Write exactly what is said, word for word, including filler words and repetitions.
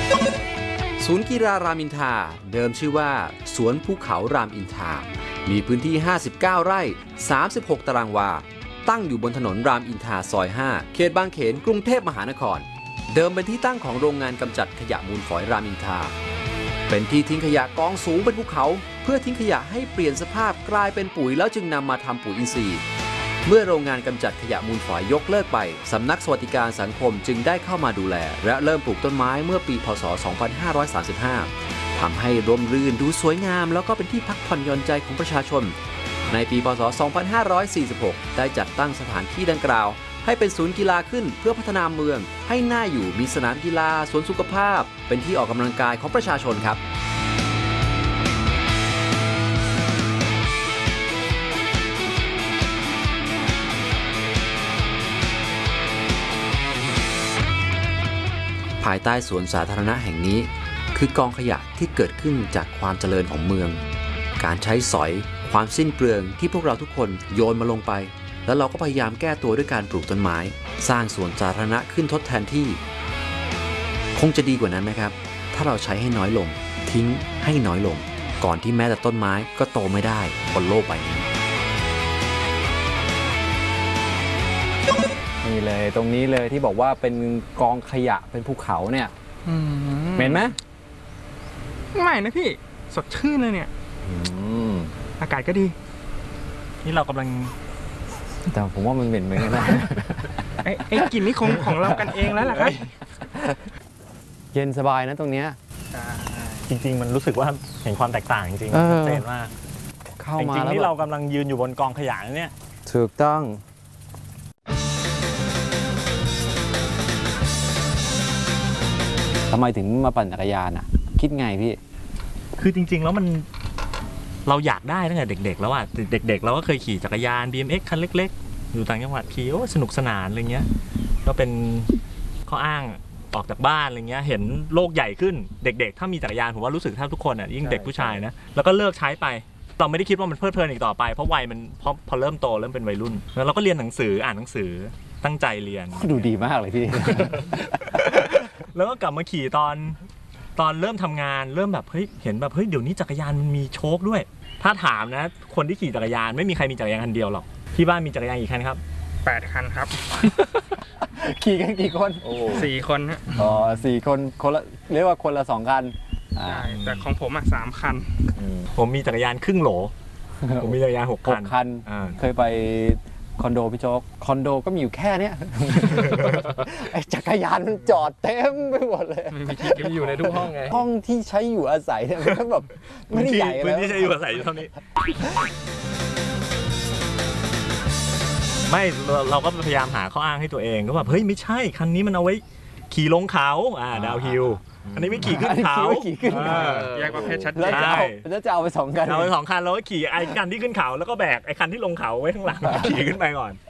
ศูนย์กีฬารามอินทราเดิมชื่อว่าสวนภูเขารามอินทรามีพื้นที่ห้าสิบเก้าไร่สามสิบหกตารางวาตั้งอยู่บนถนนรามอินทราซอยห้าเขตบางเขนกรุงเทพมหานครเดิมเป็นที่ตั้งของโรงงานกำจัดขยะมูลฝอยรามอินทราเป็นที่ทิ้งขยะกองสูงเป็นภูเขาเพื่อทิ้งขยะให้เปลี่ยนสภาพกลายเป็นปุ๋ยแล้วจึงนำมาทำปุ๋ยอินทรีย์เมื่อโรงงานกำจัดขยะมูลฝอยยกเลิกไปสำนักสวัสดิการสังคมจึงได้เข้ามาดูแลและเริ่มปลูกต้นไม้เมื่อปีพ.ศ. สองพันห้าร้อยสามสิบห้าทำให้ร่มรื่นดูสวยงามแล้วก็เป็นที่พักผ่อนหย่อนใจของประชาชนในปีพ.ศ. สองพันห้าร้อยสี่สิบหกได้จัดตั้งสถานที่ดังกล่าวให้เป็นศูนย์กีฬาขึ้นเพื่อพัฒนาเมืองให้น่าอยู่มีสนามกีฬาสวนสุขภาพเป็นที่ออกกำลังกายของประชาชนครับภายใต้สวนสาธารณะแห่งนี้คือกองขยะที่เกิดขึ้นจากความเจริญของเมืองการใช้สอยความสิ้นเปลืองที่พวกเราทุกคนโยนมาลงไปแล้วเราก็พยายามแก้ตัวด้วยการปลูกต้นไม้สร้างสวนสาธารณะขึ้นทดแทนที่คงจะดีกว่านั้นนะครับถ้าเราใช้ให้น้อยลงทิ้งให้น้อยลงก่อนที่แม้แต่ต้นไม้ก็โตไม่ได้บนโลกใบนี้นี่เลยตรงนี้เลยที่บอกว่าเป็นกองขยะเป็นภูเขาเนี่ยเหม็นไหมไม่นะพี่สดชื่นเลยเนี่ยอากาศก็ดีนี่เรากำลังแต่ผมว่ามันเหม็นเหมือนกันนะไอ้ไอ้กลิ่นนี่คงของเรากันเองแล้วล่ะครับเย็นสบายนะตรงเนี้ยจริงๆมันรู้สึกว่าเห็นความแตกต่างจริงๆชัดเจนมากเข้ามาจริงๆที่เรากำลังยืนอยู่บนกองขยะเนี่ยถูกต้องทำไมถึงมาปั่นจักรยานอ่ะคิดไงพี่คือจริงๆแล้วมันเราอยากได้ตั้งแต่เด็กๆแล้วอ่ะเด็กๆเราก็เคยขี่จักรยาน บี เอ็ม เอ็กซ์ คันเล็กๆอยู่ต่างจังหวัดขี่โอ้สนุกสนานอะไรเงี้ยก็เป็นข้ออ้างออกจากบ้านอะไรเงี้ยเห็นโลกใหญ่ขึ้นเด็กๆถ้ามีจักรยานผมว่ารู้สึกถ้าทุกคนอ่ะยิ่งเด็กผู้ชายนะแล้วก็เลิกใช้ไปเราไม่ได้คิดว่ามันเพลิดเพลินอีกต่อไปเพราะวัยมันพอพอเริ่มโตเริ่มเป็นวัยรุ่นแล้วเราก็เรียนหนังสืออ่านหนังสือตั้งใจเรียนดูดีมากเลยพี่แล้วก็กลับมาขี่ตอนตอนเริ่มทำงานเริ่มแบบเฮ้ยเห็นแบบเฮ้ยเดี๋ยวนี้จักรยานมันมีโชคด้วยถ้าถามนะคนที่ขี่จักรยานไม่มีใครมีจักรยานคันเดียวหรอกที่บ้านมีจักรยานกี่คันครับแปดคันครับขี่กันกี่คนสี่คนฮะอ๋อสี่คนคนละเรียกว่าคนละสองคันใช่แต่ของผมอ่ะสามคันผมมีจักรยานครึ่งโหลผมมีจักรยานหกคันคันเคยไปคอนโดพี่โจ๊กคอนโดก็มีอยู่แค่เนี้ยไอ้จักรยานมันจอดเต็มไปหมดเลยมีอยู่ในทุกห้องไงห้องที่ใช้อยู่อาศัยเนี่ยมันก็แบบไม่ได้ใหญ่แล้วพื้นที่ใช้อยู่อาศัยอยู่เท่านี้ไม่เราก็พยายามหาข้ออ้างให้ตัวเองก็แบบเฮ้ยไม่ใช่คันนี้มันเอาไว้ขี่ลงเขาอ่าดาวฮิลอันนี้ไม่ขี่ขึ้นเขาแยกประเภทชัดเจนแล้วจะเอาไปสองคันเอาไปสองคันแล้วก็ขี่ไอ้คันที่ขึ้นเขาแล้วก็แบกไอ้คันที่ลงเขาไว้ข้างหลังขี่ขึ้นไปก่อน